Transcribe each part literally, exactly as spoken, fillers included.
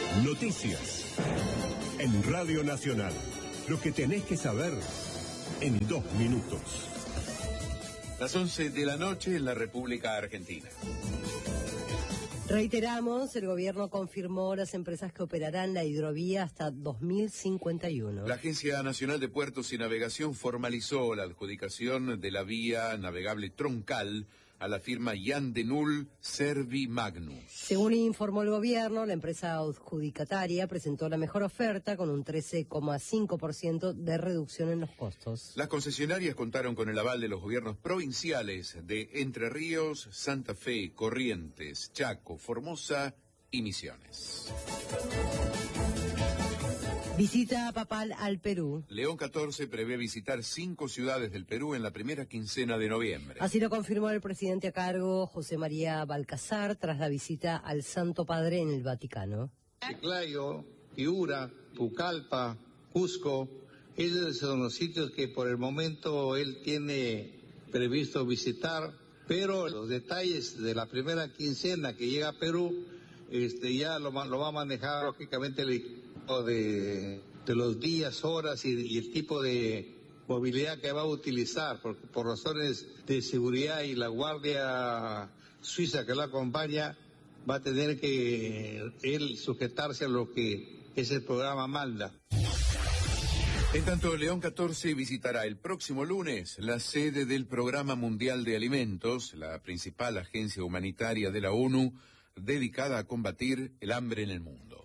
Noticias en Radio Nacional. Lo que tenés que saber en dos minutos. Las once de la noche en la República Argentina. Reiteramos, el gobierno confirmó las empresas que operarán la hidrovía hasta dos mil cincuenta y uno. La Agencia Nacional de Puertos y Navegación formalizó la adjudicación de la vía navegable troncal a la firma Jan de Null Servi Magnus. Según informó el gobierno, la empresa adjudicataria presentó la mejor oferta con un trece coma cinco por ciento de reducción en los costos. Las concesionarias contaron con el aval de los gobiernos provinciales de Entre Ríos, Santa Fe, Corrientes, Chaco, Formosa y Misiones. Visita papal al Perú. León catorce prevé visitar cinco ciudades del Perú en la primera quincena de noviembre. Así lo confirmó el presidente a cargo, José María Balcazar, tras la visita al Santo Padre en el Vaticano. Chiclayo, Piura, Pucallpa, Cusco, esos son los sitios que por el momento él tiene previsto visitar, pero los detalles de la primera quincena que llega a Perú, este, ya lo, lo va a manejar lógicamente el equipo de, de los días, horas y, y el tipo de movilidad que va a utilizar, porque por razones de seguridad y la guardia suiza que lo acompaña, va a tener que él sujetarse a lo que ese programa manda. En tanto, León catorce visitará el próximo lunes la sede del Programa Mundial de Alimentos, la principal agencia humanitaria de la ONU, dedicada a combatir el hambre en el mundo.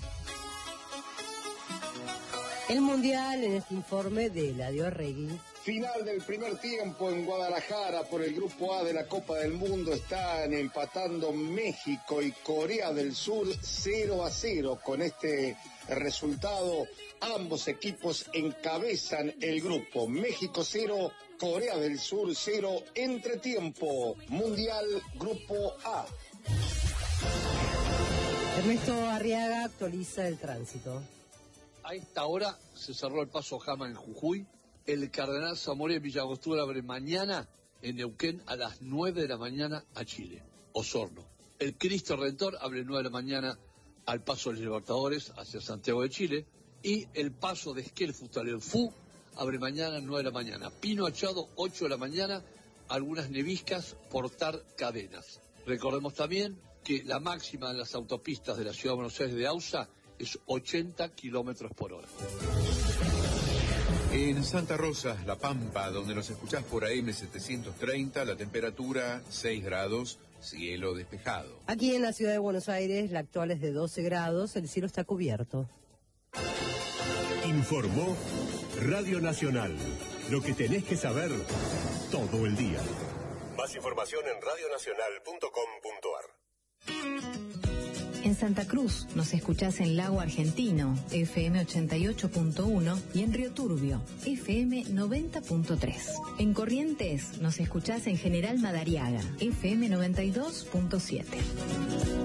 El Mundial en este informe de Eladio Arregui. Final del primer tiempo en Guadalajara por el Grupo A de la Copa del Mundo. Están empatando México y Corea del Sur cero a cero. Con este resultado, ambos equipos encabezan el grupo. México cero, Corea del Sur cero. Entretiempo, Mundial Grupo A. Ernesto Arriaga actualiza el tránsito. A esta hora se cerró el paso Jama en Jujuy. El Cardenal Zamora en Villa Angostura abre mañana en Neuquén a las nueve de la mañana a Chile, Osorno. El Cristo Redentor abre nueve de la mañana al paso de los Libertadores hacia Santiago de Chile. Y el paso de Esquel Futalén Fu abre mañana nueve de la mañana. Pino Achado, ocho de la mañana, algunas neviscas, Portar Cadenas. Recordemos también que la máxima en las autopistas de la Ciudad de Buenos Aires de AUSA es ochenta kilómetros por hora. En Santa Rosa, La Pampa, donde nos escuchás por A M setecientos treinta, la temperatura seis grados, cielo despejado. Aquí en la Ciudad de Buenos Aires, la actual es de doce grados, el cielo está cubierto. Informó Radio Nacional. Lo que tenés que saber todo el día. Más información en radio nacional punto com punto ar. En Santa Cruz nos escuchás en Lago Argentino, F M ochenta y ocho punto uno, y en Río Turbio, F M noventa punto tres. En Corrientes nos escuchás en General Madariaga, F M noventa y dos punto siete.